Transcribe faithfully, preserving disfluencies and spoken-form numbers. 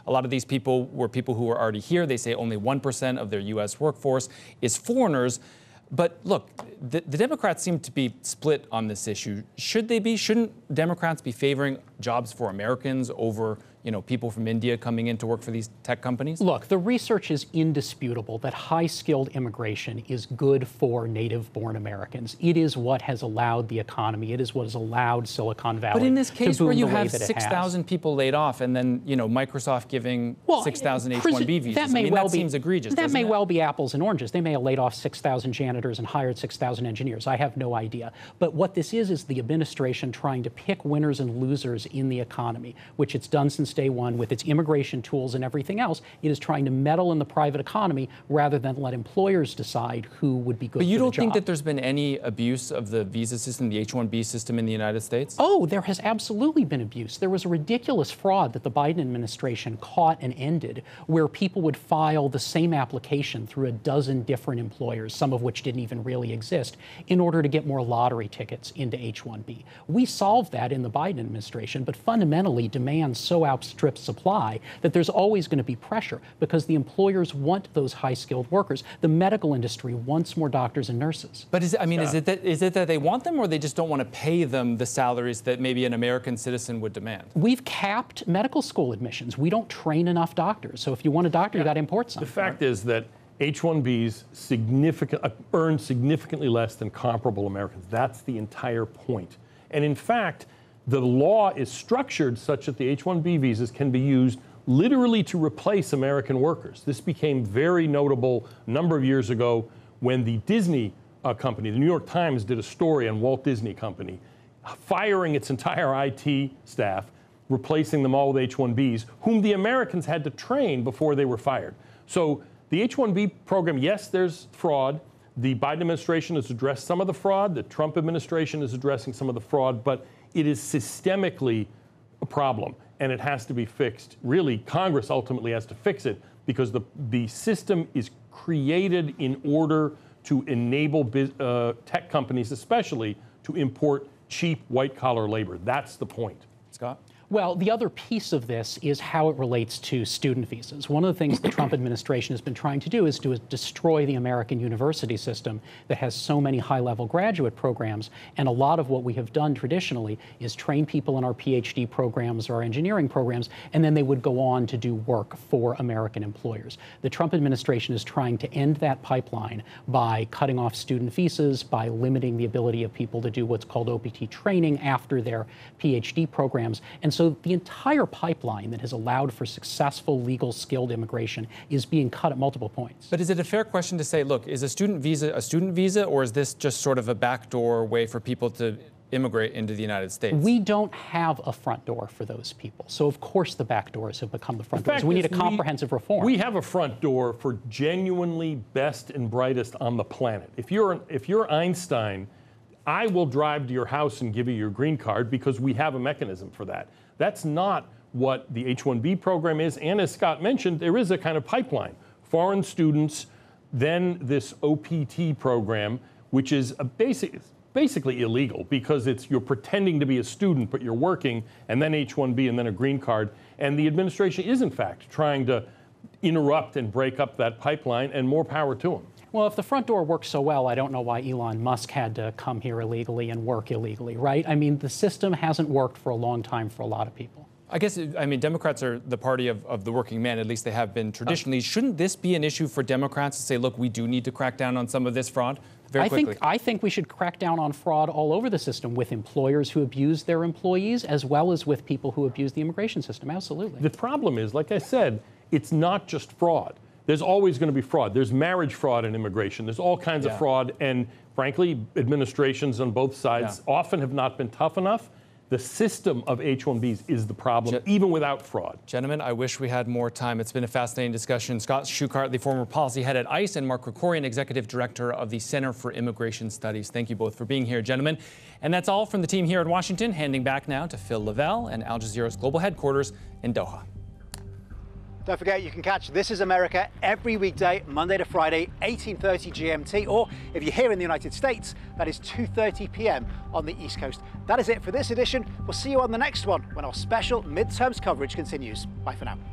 A lot of these people were people who were already here. They say only one percent of their U S workforce is foreigners. But look, the, the Democrats seem to be split on this issue. Should they be? Shouldn't Democrats be favoring jobs for Americans over, you know, people from India coming in to work for these tech companies? Look, the research is indisputable that high-skilled immigration is good for native-born Americans. It is what has allowed the economy. It is what has allowed Silicon Valley to boom. But in this case where you have six thousand people laid off and then, you know, Microsoft giving well, six thousand H one B visas, that may I mean, well that be, seems egregious, That may it? well be apples and oranges. They may have laid off six thousand janitors and hired six thousand engineers. I have no idea. But what this is, is the administration trying to pick winners and losers in the economy, which it's done since day one with its immigration tools and everything else. It is trying to meddle in the private economy rather than let employers decide who would be good for the job. But you don't think that there's been any abuse of the visa system, the H one B system in the United States? Oh, there has absolutely been abuse. There was a ridiculous fraud that the Biden administration caught and ended where people would file the same application through a dozen different employers, some of which didn't even really exist, in order to get more lottery tickets into H one B. We solved that in the Biden administration, but fundamentally demand so outstrips supply that there's always going to be pressure because the employers want those high-skilled workers. The medical industry wants more doctors and nurses. But is it, I mean, Yeah. is it that is it that they want them, or they just don't want to pay them the salaries that maybe an American citizen would demand? We've capped medical school admissions. We don't train enough doctors. So if you want a doctor, you got to import some. The fact is that H one Bs significant, uh, earn significantly less than comparable Americans. That's the entire point. And in fact, the law is structured such that the H one B visas can be used literally to replace American workers. This became very notable a number of years ago when the Disney uh, company, the New York Times, did a story on Walt Disney Company, firing its entire I T staff, replacing them all with H one Bs, whom the Americans had to train before they were fired. So the H one B program, yes, there's fraud. The Biden administration has addressed some of the fraud. The Trump administration is addressing some of the fraud, but it is systemically a problem, and it has to be fixed. Really, Congress ultimately has to fix it because the, the system is created in order to enable biz, uh, tech companies, especially, to import cheap white-collar labor. That's the point. Scott? Well, the other piece of this is how it relates to student visas. One of the things the Trump administration has been trying to do is to destroy the American university system that has so many high-level graduate programs. And a lot of what we have done traditionally is train people in our PhD programs or our engineering programs, and then they would go on to do work for American employers. The Trump administration is trying to end that pipeline by cutting off student visas, by limiting the ability of people to do what's called O P T training after their PhD programs. And so the entire pipeline that has allowed for successful, legal, skilled immigration is being cut at multiple points. But is it a fair question to say, look, is a student visa a student visa, or is this just sort of a backdoor way for people to immigrate into the United States? We don't have a front door for those people. So, of course, the back doors have become the front The doors. We need a is comprehensive we, reform. We have a front door for genuinely best and brightest on the planet. If you're, if you're Einstein, I will drive to your house and give you your green card because we have a mechanism for that. That's not what the H one B program is. And as Scott mentioned, there is a kind of pipeline. Foreign students, then this O P T program, which is a basic, basically illegal because it's you're pretending to be a student, but you're working, and then H one B and then a green card. And the administration is, in fact, trying to interrupt and break up that pipeline, and more power to them. Well, if the front door works so well, I don't know why Elon Musk had to come here illegally and work illegally, right? I mean, the system hasn't worked for a long time for a lot of people. I guess, I mean, Democrats are the party of, of the working man, at least they have been traditionally. Shouldn't this be an issue for Democrats to say, look, we do need to crack down on some of this fraud very I quickly? think, I think we should crack down on fraud all over the system with employers who abuse their employees as well as with people who abuse the immigration system. Absolutely. The problem is, like I said, it's not just fraud. There's always going to be fraud. There's marriage fraud in immigration. There's all kinds Yeah. of fraud. And frankly, administrations on both sides Yeah. often have not been tough enough. The system of H one Bs is the problem, Ge- even without fraud. Gentlemen, I wish we had more time. It's been a fascinating discussion. Scott Schuchart, the former policy head at ICE, and Mark Krikorian, executive director of the Center for Immigration Studies. Thank you both for being here, gentlemen. And that's all from the team here at Washington. Handing back now to Phil Lavelle and Al Jazeera's global headquarters in Doha. Don't forget, you can catch This Is America every weekday, Monday to Friday, eighteen thirty G M T, or if you're here in the United States, that is two thirty p m on the East Coast. That is it for this edition. We'll see you on the next one when our special midterms coverage continues. Bye for now.